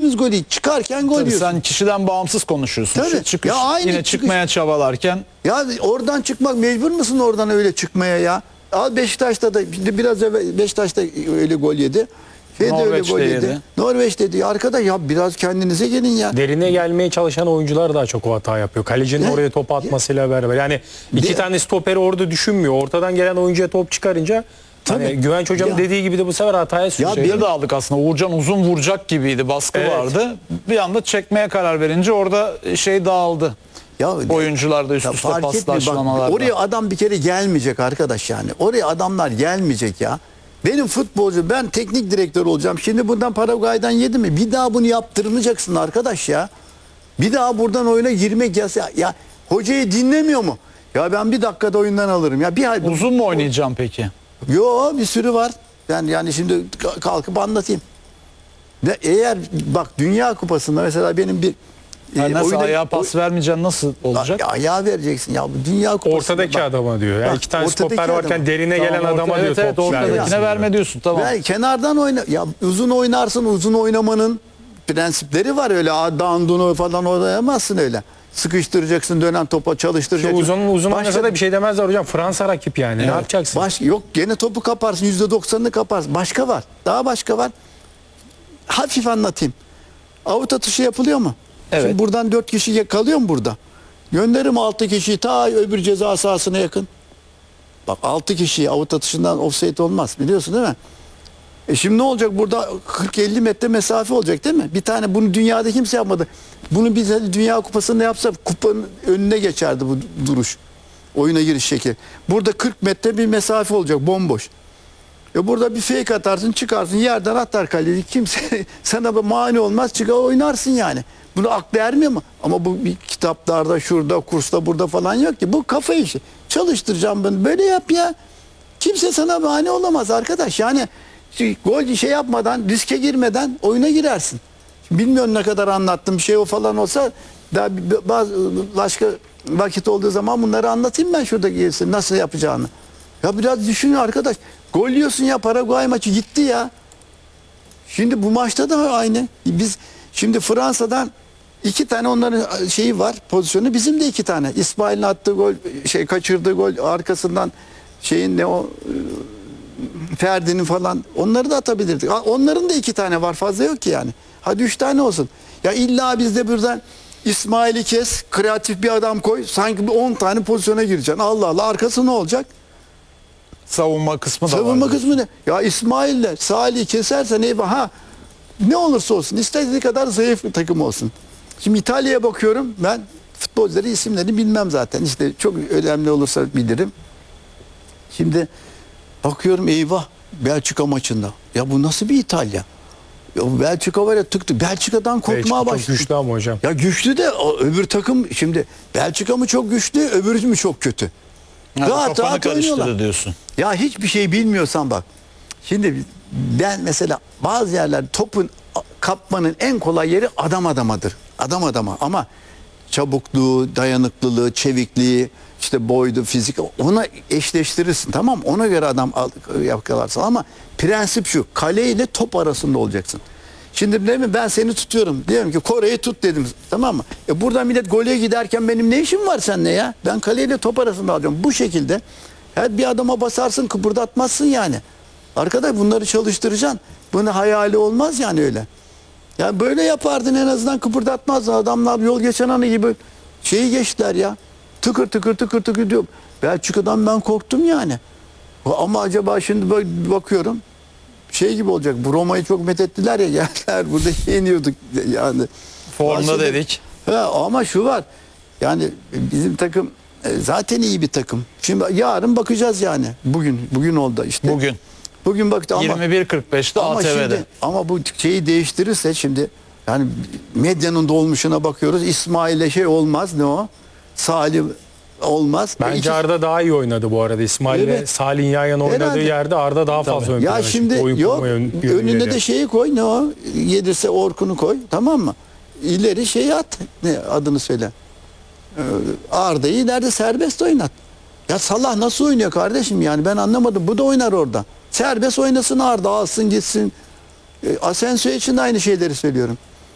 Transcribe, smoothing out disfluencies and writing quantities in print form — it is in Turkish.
attığınız golü çıkarken gol Tabii yiyorsun. sen kişiden bağımsız konuşuyorsun. Tabii. Şu çıkış, Ya aynı yine çıkmaya çabalarken. Ya oradan çıkmak mecbur musun oradan öyle çıkmaya ya? Al Beşiktaş'ta da biraz evvel Beşiktaş'ta öyle gol yedi. Öyle Norveç'te gol yedi. Norveç dedi. Arkadaş ya biraz kendinize gelin ya. Derine gelmeye çalışan oyuncular daha çok o hata yapıyor. Kalecinin Ya, oraya topu atmasıyla beraber. Yani iki tane stoperi orada düşünmüyor. Ortadan gelen oyuncuya top çıkarınca hani Güvenç hocam Ya. dediği gibi de bu sefer hataya sürüyor. Şeyi de aldık aslında. Uğurcan uzun vuracak gibiydi. Baskı Evet. vardı. Bir anda çekmeye karar verince orada şey dağıldı. Ya Oyuncular da üst üste fark etmiyor. Bak, paslaşmalarda. oraya adam bir kere gelmeyecek arkadaş yani. Oraya adamlar gelmeyecek ya. Benim futbolcu, ben teknik direktör olacağım. Şimdi buradan Paraguay'dan yedi mi? Bir daha bunu yaptırmayacaksın arkadaş ya. Bir daha buradan oyuna girmek ya hocayı dinlemiyor mu? Ya ben bir dakikada oyundan alırım. Ya bir Uzun mu oynayacağım peki? Yo bir sürü var. Ben yani şimdi kalkıp anlatayım. Ve eğer bak Dünya Kupası'nda mesela benim bir Yani nasıl oyuna- ayağa pas vermeyeceksin, nasıl olacak? Ya, ayağı vereceksin ya bu Dünya Kupası'nda. Ortadaki bak, adama diyor. Yani bak, iki tane ortadaki stoper varken adama. derine gelen adama diyor evet, top ortadakine vermesin verme diyor. diyorsun, tamam. Ve kenardan oyna. Ya uzun oynarsın, uzun oynamanın prensipleri var öyle. Dandunu falan oynayamazsın öyle. Sıkıştıracaksın, dönen topa çalıştıracaksın. Uzun Başka- oynasa da bir şey demezler hocam. Fransa rakip yani. Ne yapacaksın? Yok gene topu kaparsın, %90'ını kaparsın. Başka var. Daha başka var. Hafif anlatayım. Avut atışı yapılıyor mu? Evet. Şimdi buradan 4 kişi kalıyor mu burada? Gönderirim 6 kişiyi ta öbür ceza sahasına yakın. Bak 6 kişi avut atışından offside olmaz, biliyorsun değil mi? Şimdi ne olacak burada 40-50 metre mesafe olacak değil mi? Bir tane bunu dünyada kimse yapmadı. Bunu biz Dünya Kupası'nda yapsa kupanın önüne geçerdi bu duruş. Oyuna giriş şekli. Burada 40 metre bir mesafe olacak bomboş. Burada bir fake atarsın, çıkarsın, yerden atar kaleci. Kimse sana mani olmaz, çıkar oynarsın yani. Bunu aklı ermiyor mu? Ama bu bir kitaplarda, şurada, kursta, burada falan yok ki. Bu kafa işi. Çalıştıracağım ben. Böyle yap ya. Kimse sana mani olamaz arkadaş. Yani gol şey yapmadan, riske girmeden oyuna girersin. Şimdi bilmiyorum ne kadar anlattım, bir şey o falan olsa daha başka vakit olduğu zaman bunları anlatayım ben şurada gelsin nasıl yapacağını. Ya biraz düşün arkadaş. Gol yiyorsun ya, Paraguay maçı gitti ya. Şimdi bu maçta da aynı. Biz şimdi Fransa'dan 2 tane onların şeyi var, pozisyonu, bizim de 2 tane. İsmail'in attığı gol, kaçırdığı gol arkasından şeyin ne o Ferdi'nin falan, onları da atabilirdik. Onların da 2 tane var, fazla yok ki yani. Hadi 3 tane olsun. Ya illa bizde buradan İsmail'i kes, kreatif bir adam koy. Sanki bir 10 tane pozisyona gireceksin. Allah Allah, arkası ne olacak? Savunma kısmı da Savunma var. kısmı ne? Ya İsmail'le Salih'i kesersen eyvah, ha ne olursa olsun, istediği kadar zayıf bir takım olsun. Şimdi İtalya'ya bakıyorum, ben futbolcuları isimlerini bilmem zaten. İşte çok önemli olursa bilirim. Şimdi bakıyorum eyvah, Belçika maçında. Ya bu nasıl bir İtalya? Ya Belçika var ya, tıktı. Belçika'dan korkmaya Çok başladı. güçlü ama hocam. Ya güçlü de öbür takım, şimdi Belçika mı çok güçlü, öbürü mü çok kötü? Yani Rahat kafanı rahat oynuyorlar. karıştırdı diyorsun. Ya hiçbir şey bilmiyorsan bak. Şimdi ben mesela bazı yerler topun kapmanın en kolay yeri adam adamadır. Adam adama, ama çabukluğu, dayanıklılığı, çevikliği, işte boydu, fizik, ona eşleştirirsin, tamam, ona göre adam yakalarsın, ama prensip şu: kale ile top arasında olacaksın. Şimdi değil mi, ben seni tutuyorum, diyelim ki Kore'yi tut dedim, tamam mı? Buradan millet gole giderken benim ne işim var seninle ya? Ben kaleyle top arasında alacağım. Bu şekilde her bir adama basarsın, kıpırdatmazsın yani. Arkadaş bunları çalıştıracaksın. Bunun hayali olmaz yani öyle. Yani böyle yapardın, en azından kıpırdatmazdın. Adamlar yol geçen anı gibi şeyi geçtiler ya. Tıkır tıkır tıkır tıkır diyor. Belçika'dan ben korktum yani. Ama acaba şimdi bakıyorum şey gibi olacak. Bu Roma'yı çok methettiler ya, geldiler burada yeniyorduk yani. Formda dedik. Ama şu var. Yani bizim takım zaten iyi bir takım. Şimdi yarın bakacağız yani. Bugün oldu işte. Bugün baktı ama 21.45'te ATV'de. Ama bu şeyi değiştirirse şimdi, yani medyanın dolmuşuna bakıyoruz. İsmail'e şey olmaz, ne o? Salih olmaz. Bence Arda daha iyi oynadı bu arada. İsmail ile Evet. Salih'in yan yana oynadığı Herhalde. yerde Arda daha fazla ön Ya plana şimdi çıktı. Oyun yok, kurma önüne de şeyi koy, ne o? Yedirse Orkun'u koy, tamam mı? İleri şeyi at. Ne adını söyle. Arda'yı ileride serbest oynat. Ya Salah nasıl oynuyor kardeşim, yani ben anlamadım. Bu da oynar orada. Serbest oynasın Arda, alsın gitsin. Asensio için de aynı şeyleri söylüyorum.